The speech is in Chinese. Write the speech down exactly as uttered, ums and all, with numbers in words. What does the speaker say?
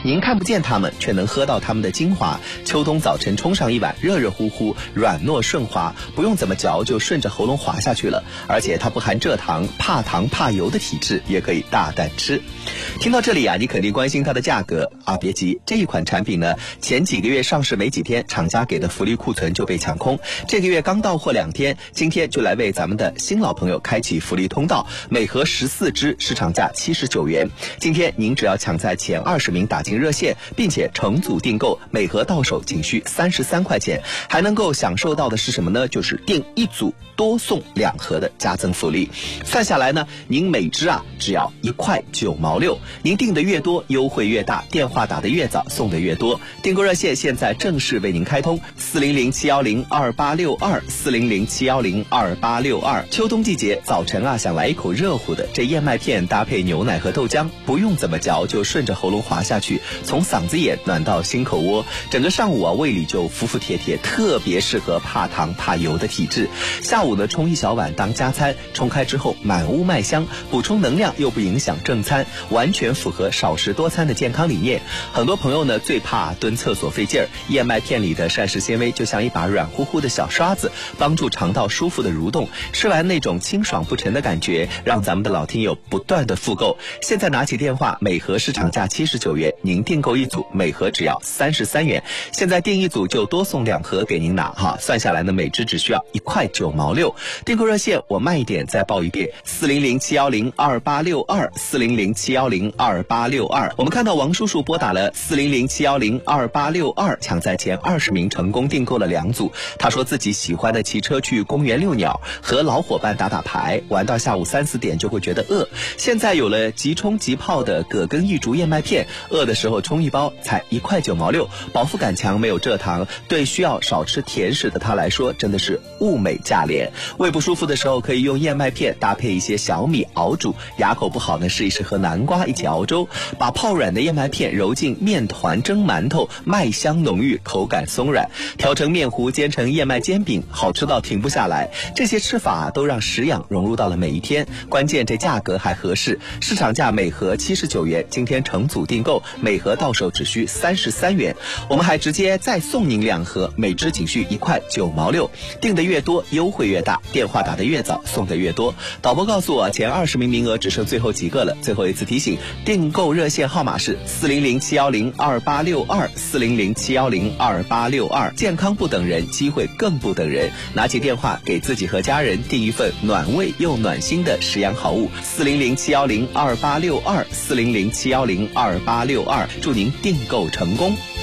您看不见它们，却能喝到它们的精华。秋冬早晨冲上一碗，热热乎乎，软糯顺滑，不用怎么嚼就顺着喉咙滑下去了。而且它不含蔗糖，怕糖怕油的体质也可以大胆吃。听到这里啊，你肯定关心它的价格啊，别急，这一款产品呢，前几个月上市没几天，厂家给的福利库存就被抢空，这个月刚到货两天，今天就来为咱们的新老朋友开启福利通道，每盒十四支，市场价七十九元。今天您只要抢在前二十名打进热线，并且成组订购，每盒到手仅需三十三块钱，还能够享受到的是什么呢？就是订一组多送两盒的加赠福利。算下来呢，您每支啊只要一块九毛六，您订的越多，优惠越大，电话打得越早，送的越多。订购热线现在正式为您开通，四零零七幺零二八六二，四零零七幺零二八六二。秋冬季节，早晨啊想来一口热乎的，这燕麦片搭配牛奶和豆浆，不用怎么嚼就顺着喉咙滑下去，从嗓子眼暖到心口窝，整个上午啊胃里就服服帖帖，特别适合怕糖怕油的体质。下午呢冲一小碗当加餐，冲开之后满屋麦香，补充能量又不影响正餐，完全符合少食多餐的健康理念。很多朋友呢最怕蹲厕所费劲儿，燕麦片里的膳食纤维就像一把软乎乎的小刷子，帮助肠道舒服的蠕动，吃完那种清爽不沉的感觉，让咱们的老听友不断的复购。现在拿起电话，每盒市场价七十九元，您订购一组，每盒只要三十三元。现在订一组就多送两盒给您拿哈，算下来呢，每支只需要一块九毛六。订购热线我慢一点再报一遍，四零零七幺零二八六二，四零零七幺零二八六二。我们看到王叔叔拨打了四零零七幺零二八六二，抢在前二十名成功订购了两组。他说自己喜欢的骑车去公园遛鸟，和老伙伴打打牌，玩到下午三四点就会觉得饿。现在有了即冲即泡的葛根玉竹燕麦片，饿的时候冲一包才一块九毛六，饱腹感强，没有蔗糖，对需要少吃甜食的他来说真的是物美价廉。胃不舒服的时候可以用燕麦片搭配一些小米熬煮，牙口不好呢试一试和南瓜一起熬粥，把泡软的燕麦片揉进面团蒸馒头，麦香浓郁，口感松软，调成面糊煎成燕麦煎饼，好吃到停不下来。这些吃法都让食养融入到了每一天，关键这价格还合适，市场价每盒七十九元，今天成组订购，每盒到手只需三十三元。我们还直接再送您两盒，每支仅需一块九毛六，订的越多优惠越大，电话打得越早送的越多。导播告诉我前二十名名额只剩最后几个了，最后一次提醒，订购热线号码是四零零七幺零二八六二，四零零七幺零二八六二。健康不等人，机会更不等人，拿起电话给自己和家人订一份暖胃又暖心的食养好物，四零零七幺零二八六二，四零零七幺零二八六二，祝您订购成功。